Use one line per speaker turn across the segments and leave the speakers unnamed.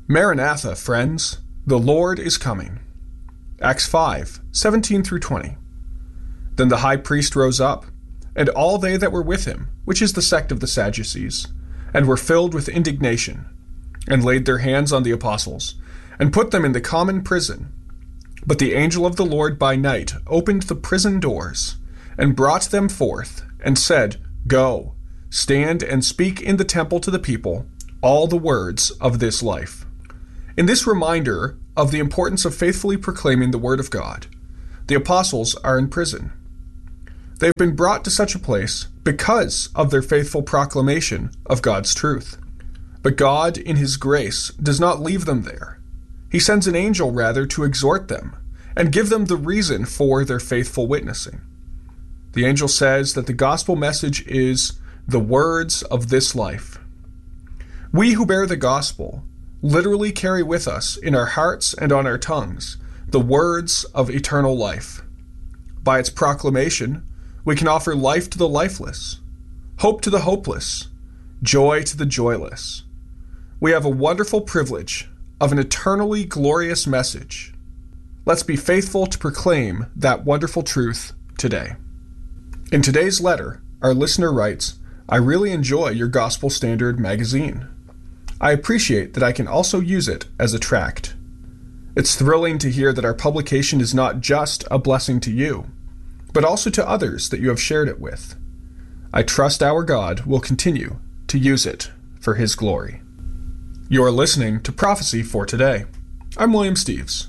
Maranatha, friends, the Lord is coming. Acts 5:17-20. Then the high priest rose up, and all they that were with him, which is the sect of the Sadducees, and were filled with indignation, and laid their hands on the apostles, and put them in the common prison. But the angel of the Lord by night opened the prison doors, and brought them forth, and said, Go, stand and speak in the temple to the people all the words of this life. In this reminder of the importance of faithfully proclaiming the word of God, the apostles are in prison. They have been brought to such a place because of their faithful proclamation of God's truth. But God, in his grace, does not leave them there. He sends an angel, rather, to exhort them and give them the reason for their faithful witnessing. The angel says that the gospel message is the words of this life. We who bear the gospel literally carry with us in our hearts and on our tongues the words of eternal life. By its proclamation, we can offer life to the lifeless, hope to the hopeless, joy to the joyless. We have a wonderful privilege of an eternally glorious message. Let's be faithful to proclaim that wonderful truth today. In today's letter, our listener writes, I really enjoy your Gospel Standard magazine. I appreciate that I can also use it as a tract. It's thrilling to hear that our publication is not just a blessing to you, but also to others that you have shared it with. I trust our God will continue to use it for his glory. You are listening to Prophecy for Today. I'm William Steves.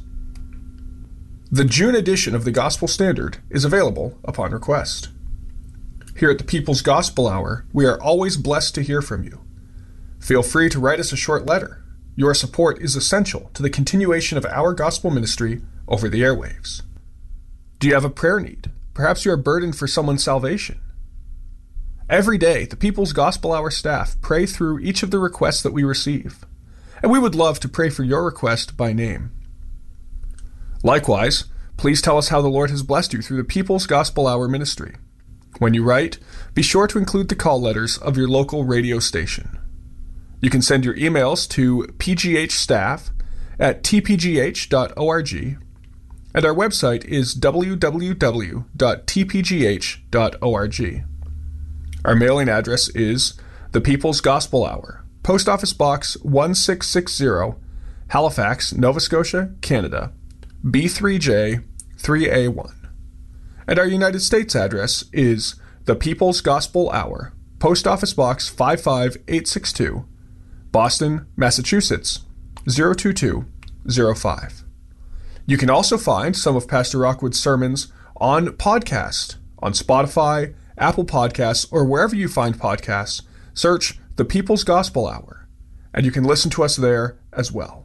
The June edition of the Gospel Standard is available upon request. Here at the People's Gospel Hour, we are always blessed to hear from you. Feel free to write us a short letter. Your support is essential to the continuation of our gospel ministry over the airwaves. Do you have a prayer need? Perhaps you are burdened for someone's salvation. Every day, the People's Gospel Hour staff pray through each of the requests that we receive, and we would love to pray for your request by name. Likewise, please tell us how the Lord has blessed you through the People's Gospel Hour ministry. When you write, be sure to include the call letters of your local radio station. You can send your emails to pghstaff@tpgh.org, and our website is www.tpgh.org. Our mailing address is The People's Gospel Hour, Post Office Box 1660, Halifax, Nova Scotia, Canada, B3J 3A1. And our United States address is The People's Gospel Hour, Post Office Box 55862, Boston, Massachusetts, 02205. You can also find some of Pastor Rockwood's sermons on podcast, on Spotify, Apple Podcasts, or wherever you find podcasts. Search The People's Gospel Hour, and you can listen to us there as well.